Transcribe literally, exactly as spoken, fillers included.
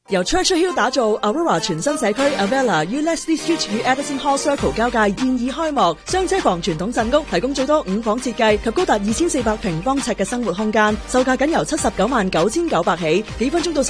由 Churchill Hill 打造 Aurora 全新社區 Avella 於 Leslie Street 與 Edison Hall Circle 交界現已開幕，雙車房傳統鎮屋提供最多五房設計及高達二千四百平方尺嘅生活空間，售價僅由七十九萬九千九百起，幾分鐘到